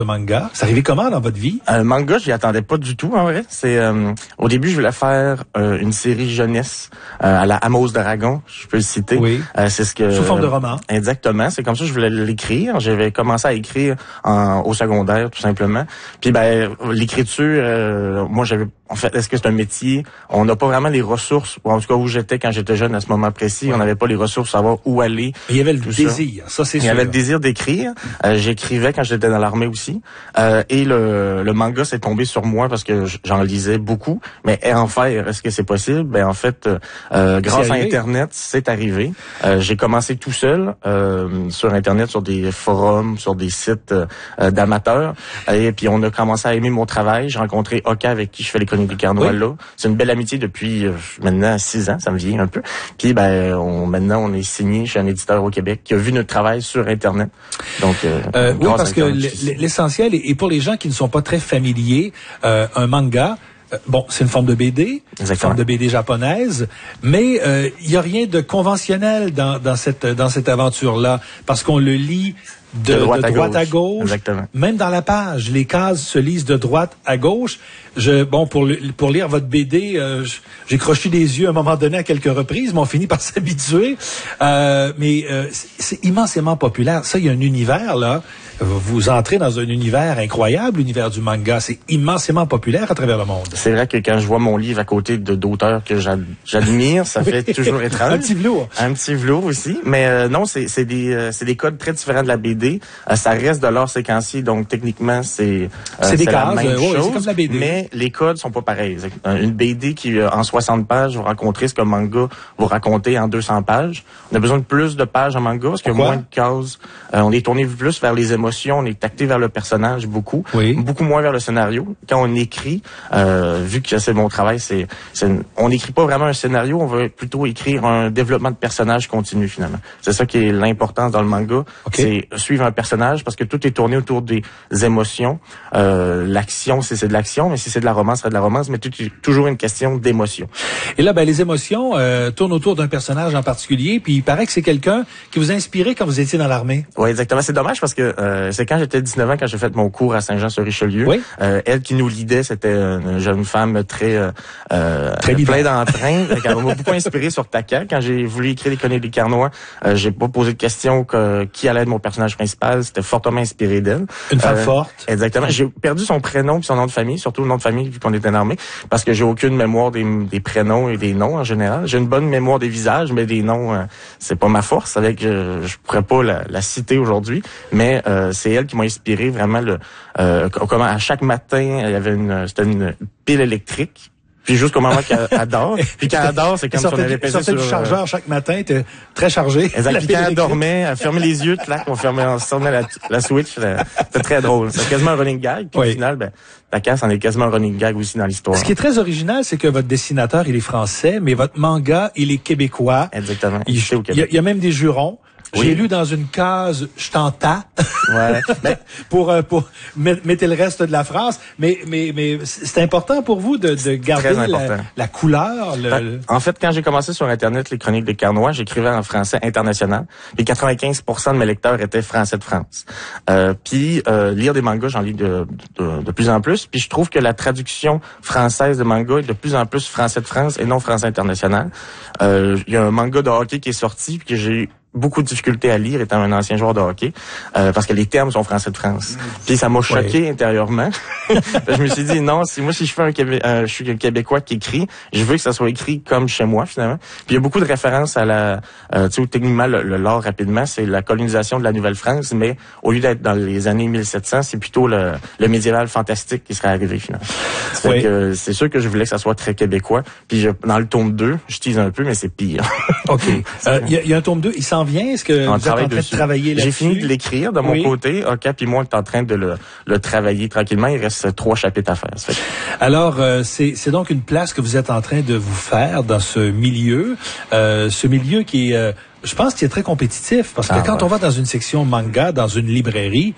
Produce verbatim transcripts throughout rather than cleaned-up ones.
de manga. C'est arrivé comment dans votre vie? Euh, manga, j'y attendais pas du tout, en vrai. C'est euh, au début, je voulais faire euh, une série jeunesse euh, à la Amos Dragon, je peux le citer. Oui. Euh, c'est ce que sous forme de roman. Exactement. C'est comme ça que je voulais l'écrire. J'avais commencé à écrire en, au secondaire, tout simplement. Puis ben l'écriture, euh, moi j'avais en fait, est-ce que c'est un métier? On n'a pas vraiment les ressources, ou en tout cas où j'étais quand j'étais jeune à ce moment précis, ouais. On n'avait pas les ressources pour savoir où aller. Mais il y avait le désir, ça, ça c'est sûr. Il y avait le désir d'écrire. Euh, j'écrivais quand j'étais dans l'armée aussi. Euh, et le, le manga s'est tombé sur moi parce que j'en lisais beaucoup. Mais en faire, est-ce que c'est possible? Ben en fait, euh, grâce à Internet, c'est arrivé. Euh, j'ai commencé tout seul euh, sur Internet, sur des forums, sur des sites euh, d'amateurs. Et puis on a commencé à aimer mon travail. J'ai rencontré Oka avec qui je fais les chroniques des Carnois oui. là. C'est une belle amitié depuis euh, maintenant six ans, ça me vient un peu. Puis ben on, maintenant on est signé chez un éditeur au Québec qui a vu notre travail sur Internet. Donc euh, euh, oui, parce que l'essentiel, et pour les gens qui ne sont pas très familiers, euh, un manga, euh, bon, c'est une forme de B D, Exactement. Une forme de B D japonaise, mais euh, il y a rien de conventionnel dans, dans cette dans cette aventure-là, parce qu'on le lit de, de droite, de à, droite gauche. à gauche. Exactement. Même dans la page, les cases se lisent de droite à gauche. Je, bon, pour le, pour lire votre B D, euh, j'ai croché des yeux à un moment donné à quelques reprises, mais on finit par s'habituer. Euh, mais euh, c'est immensément populaire. Ça, il y a un univers là. Vous entrez dans un univers incroyable, l'univers du manga. C'est immensément populaire à travers le monde. C'est vrai que quand je vois mon livre à côté de d'auteurs que j'admire, ça fait toujours étrange. Un petit velours. Un petit velours aussi. Mais euh, non, c'est c'est des euh, c'est des codes très différents de la B D. Euh, ça reste de l'art séquencier, donc techniquement c'est euh, c'est des cases, la même euh, ouais, chose. C'est comme la B D. Mais les codes sont pas pareils. Une B D qui euh, en soixante pages vous raconterait ce qu'un manga vous raconter en deux cents pages. On a besoin de plus de pages en manga parce qu'il y a moins de cases. Euh, on est tourné plus vers les émotions. On est tacté vers le personnage beaucoup, oui. beaucoup moins vers le scénario. Quand on écrit, euh, vu que c'est mon travail, c'est, c'est on n'écrit pas vraiment un scénario, on va plutôt écrire un développement de personnage continu finalement. C'est ça qui est l'importance dans le manga, okay. C'est suivre un personnage parce que tout est tourné autour des émotions. Euh, l'action, c'est, c'est de l'action, mais si c'est de la romance, c'est de la romance, mais tout est toujours une question d'émotion. Et là, ben les émotions euh, tournent autour d'un personnage en particulier, puis il paraît que c'est quelqu'un qui vous a inspiré quand vous étiez dans l'armée. Oui, exactement. C'est dommage parce que euh, c'est quand j'étais dix-neuf ans, quand j'ai fait mon cours à Saint-Jean-sur-Richelieu. Oui. Euh, elle qui nous lidait, c'était une jeune femme très, euh, très plein d'entrain. Elle m'a beaucoup inspiré sur Taka. Quand j'ai voulu écrire les Chroniques des Carnois, euh, j'ai pas posé de question que, qui allait être mon personnage principal. C'était fortement inspiré d'elle. Une femme euh, forte. Exactement. J'ai perdu son prénom et son nom de famille, surtout le nom de famille vu qu'on était en armée, parce que j'ai aucune mémoire des, des prénoms et des noms en général. J'ai une bonne mémoire des visages, mais des noms, euh, c'est pas ma force. Avec je, je pourrais pas la, la citer aujourd'hui, mais euh, c'est elle qui m'a inspiré vraiment le euh, comment à chaque matin il y avait une c'était une pile électrique. Puis jusqu'au moment qu'elle dort. Puis quand elle dort, c'est comme si on avait pesé sur... du chargeur chaque matin, était très chargé. Exact. Puis quand elle dormait, elle fermait les yeux, clac, on fermait, on fermait la, la switch. C'était très drôle. C'est quasiment un running gag. Puis oui. Au final, ben, la casse en est quasiment un running gag aussi dans l'histoire. Ce qui est très original, c'est que votre dessinateur, il est français, mais votre manga, il est québécois. Exactement. Il, il, au Québec. il y a même des jurons. Oui. J'ai lu dans une case, je t'entends. Ouais. Mais... pour euh, pour mettez le reste de la phrase, mais mais mais c'est important pour vous de, de garder la, la couleur. Le... Ben, en fait, quand j'ai commencé sur Internet les Chroniques des Carnois, j'écrivais en français international. Et quatre-vingt-quinze pour cent de mes lecteurs étaient français de France. Euh, puis euh, lire des mangas, j'en lis de, de de plus en plus. Puis je trouve que la traduction française de manga est de plus en plus français de France et non français international. Euh, il y a un manga de hockey qui est sorti puis que j'ai beaucoup de difficultés à lire étant un ancien joueur de hockey euh, parce que les termes sont français de France. Puis ça m'a choqué ouais. intérieurement. Je me suis dit non, si moi si je fais un Québé- euh, je suis un Québécois qui écrit, je veux que ça soit écrit comme chez moi finalement. Puis il y a beaucoup de références à la euh, tu sais techniquement le, le lore rapidement, c'est la colonisation de la Nouvelle-France, mais au lieu d'être dans les années mille sept cents, c'est plutôt le, le médiéval fantastique qui serait arrivé finalement. C'est ouais. que c'est sûr que je voulais que ça soit très québécois. Puis je, dans le tome deux, je tease un peu mais c'est pire. OK. Il euh, y, a, y a un tome deux, il s'en vient? Est-ce que on vous êtes en train dessus. de travailler là-dessus? J'ai fini de l'écrire de mon oui. côté. OK, puis moi, on est en train de le, le travailler tranquillement. Il reste trois chapitres à faire. Ça fait. Alors, euh, c'est, c'est donc une place que vous êtes en train de vous faire dans ce milieu. Euh, ce milieu qui est, euh, je pense, qui est très compétitif. Parce que ah, quand ouais. on va dans une section manga, dans une librairie,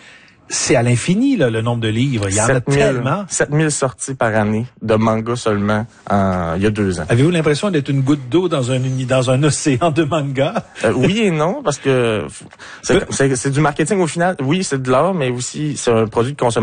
c'est à l'infini, là, le nombre de livres. Il y en a tellement. sept mille sorties par année de manga seulement en, il y a deux ans. Avez-vous l'impression d'être une goutte d'eau dans un, dans un océan de manga? Euh, oui et non, parce que c'est, c'est, c'est du marketing au final. Oui, c'est de l'art, mais aussi c'est un produit de consommation.